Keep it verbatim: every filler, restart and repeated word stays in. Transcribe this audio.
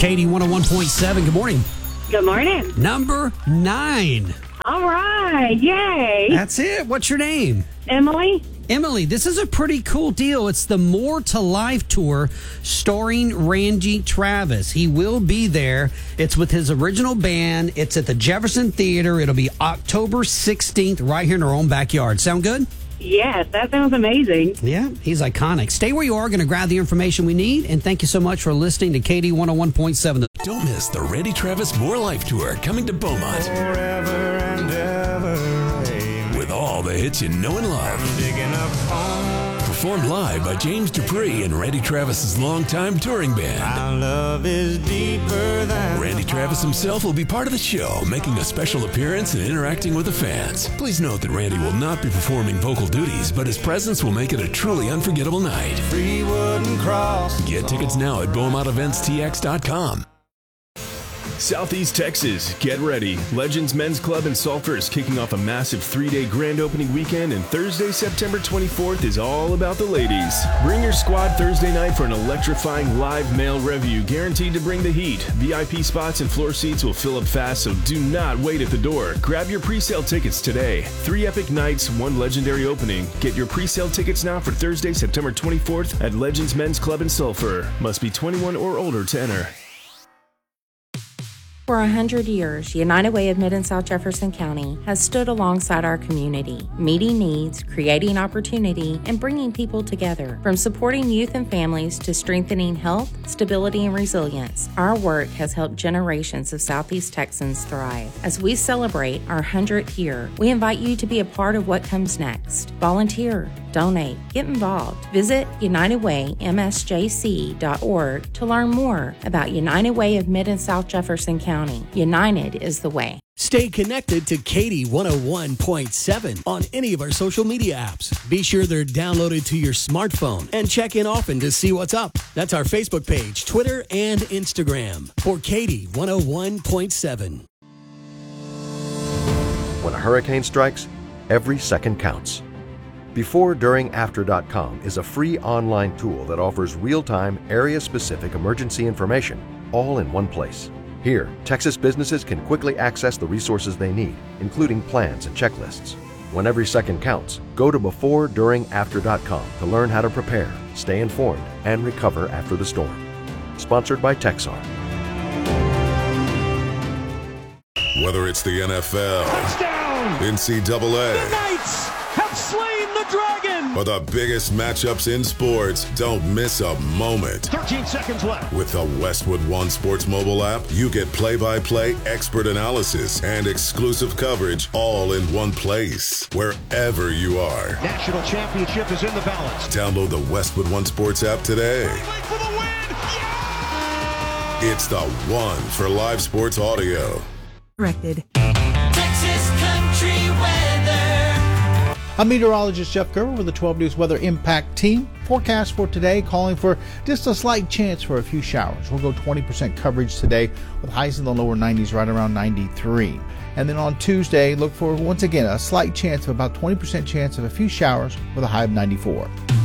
Katie one oh one point seven. Good morning. Good morning. Number nine. All right. Yay. That's it. What's your name? Emily. Emily, this is a pretty cool deal. It's the More to Life tour starring Randy Travis. He will be there. It's with his original band. It's at the Jefferson Theater. It'll be October sixteenth right here in our own backyard. Sound good? Yes, that sounds amazing. Yeah, he's iconic. Stay where you are. Going to grab the information we need. And thank you so much for listening to Katie one oh one point seven. Don't miss the Randy Travis More Life Tour coming to Beaumont. Forever and ever, amen. With all the hits you know and love. Digging up home. Performed live by James Dupree and Randy Travis's longtime touring band. Our love is deeper than Randy Travis himself will be part of the show, making a special appearance and interacting with the fans. Please note that Randy will not be performing vocal duties, but his presence will make it a truly unforgettable night. three wooden crosses. Get tickets now at Beaumont Events T X dot com. Southeast Texas, get ready. Legends Men's Club in Sulphur is kicking off a massive three-day grand opening weekend, and Thursday, September twenty-fourth is all about the ladies. Bring your squad Thursday night for an electrifying live male review guaranteed to bring the heat. V I P spots and floor seats will fill up fast, so do not wait at the door. Grab your pre-sale tickets today. Three epic nights, one legendary opening. Get your pre-sale tickets now for Thursday, September twenty-fourth at Legends Men's Club in Sulphur. Must be twenty-one or older to enter. For a hundred years, United Way of Mid and South Jefferson County has stood alongside our community, meeting needs, creating opportunity, and bringing people together. From supporting youth and families to strengthening health, stability, and resilience, our work has helped generations of Southeast Texans thrive. As we celebrate our hundredth year, we invite you to be a part of what comes next. Volunteer, donate, get involved. Visit united way m s j c dot org to learn more about United Way of Mid and South Jefferson County. United is the way. Stay connected to Katie one oh one point seven on any of our social media apps. Be sure they're downloaded to your smartphone and check in often to see what's up. That's our Facebook page, Twitter, and Instagram for Katie one oh one point seven. When a hurricane strikes, every second counts. Before During After dot com is a free online tool that offers real-time, area-specific emergency information all in one place. Here, Texas businesses can quickly access the resources they need, including plans and checklists. When every second counts, go to Before During After dot com to learn how to prepare, stay informed, and recover after the storm. Sponsored by Texar. Whether it's the N F L, Touchdown! N C double A, The Knights have slain the dragon! or the biggest matchups in sports, don't miss a moment. thirteen seconds left. With the Westwood One Sports mobile app, you get play-by-play expert analysis and exclusive coverage all in one place, wherever you are. National championship is in the balance. Download the Westwood One Sports app today. For the win! Yeah! It's the one for live sports audio. Corrected. Texas Country Weather. I'm meteorologist Jeff Gerber with the twelve News Weather Impact Team. Forecast for today calling for just a slight chance for a few showers. We'll go twenty percent coverage today with highs in the lower nineties, right around ninety-three. And then on Tuesday, look for, once again, a slight chance of about twenty percent chance of a few showers with a high of ninety-four.